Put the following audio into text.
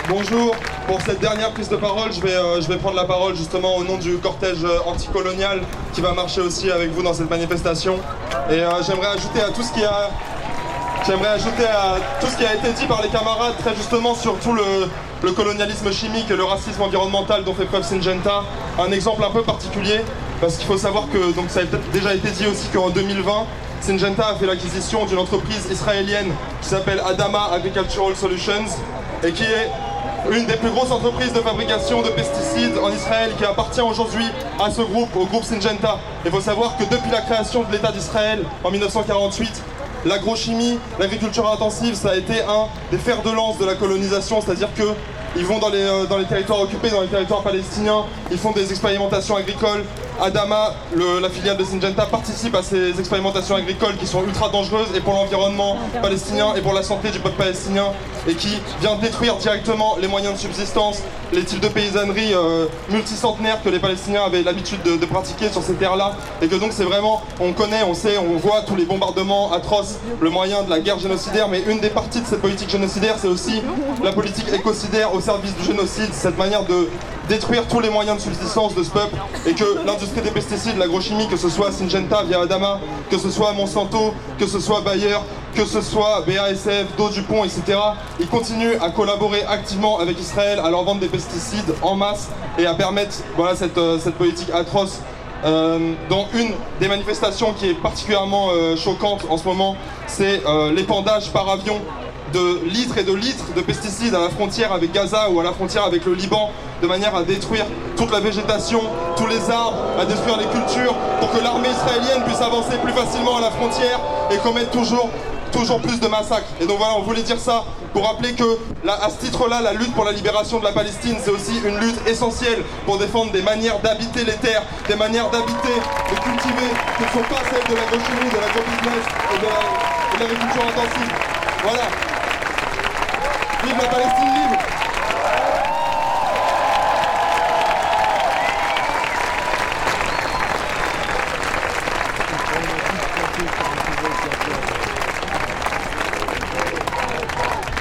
Bonjour, pour cette dernière prise de parole, je vais prendre la parole justement au nom du cortège anticolonial qui va marcher aussi avec vous dans cette manifestation. Et j'aimerais ajouter à tout ce qui a été dit par les camarades très justement sur tout le colonialisme chimique et le racisme environnemental dont fait preuve Syngenta, un exemple un peu particulier, parce qu'il faut savoir que, donc ça a peut-être déjà été dit aussi qu'en 2020, Syngenta a fait l'acquisition d'une entreprise israélienne qui s'appelle Adama Agricultural Solutions et qui est une des plus grosses entreprises de fabrication de pesticides en Israël qui appartient aujourd'hui à ce groupe, au groupe Syngenta. Il faut savoir que depuis la création de l'État d'Israël en 1948, l'agrochimie, l'agriculture intensive, ça a été un des fers de lance de la colonisation, c'est-à-dire qu'ils vont dans les territoires occupés, dans les territoires palestiniens, ils font des expérimentations agricoles. Adama, la filiale de Syngenta, participe à ces expérimentations agricoles qui sont ultra dangereuses et pour l'environnement palestinien et pour la santé du peuple palestinien et qui vient détruire directement les moyens de subsistance, les types de paysannerie multicentenaires que les Palestiniens avaient l'habitude de pratiquer sur ces terres-là et que donc c'est vraiment, on connaît, on sait, on voit tous les bombardements atroces, le moyen de la guerre génocidaire, mais une des parties de cette politique génocidaire, c'est aussi la politique écocidaire au service du génocide, cette manière de détruire tous les moyens de subsistance de ce peuple et que l'industrie des pesticides, l'agrochimie, que ce soit Syngenta via Adama, que ce soit Monsanto, que ce soit Bayer, que ce soit BASF, Dow, Dupont, etc. Ils continuent à collaborer activement avec Israël à leur vendre des pesticides en masse et à permettre voilà, cette politique atroce. Dans une des manifestations qui est particulièrement choquante en ce moment, c'est l'épandage par avion de litres et de litres de pesticides à la frontière avec Gaza ou à la frontière avec le Liban, de manière à détruire toute la végétation, tous les arbres, à détruire les cultures, pour que l'armée israélienne puisse avancer plus facilement à la frontière et commettre toujours plus de massacres. Et donc voilà, on voulait dire ça pour rappeler que, à ce titre-là, la lutte pour la libération de la Palestine, c'est aussi une lutte essentielle pour défendre des manières d'habiter les terres, des manières d'habiter, de cultiver, qui ne sont pas celles de l'agrochimie, de l'agrobusiness et de l'agriculture intensive. Voilà.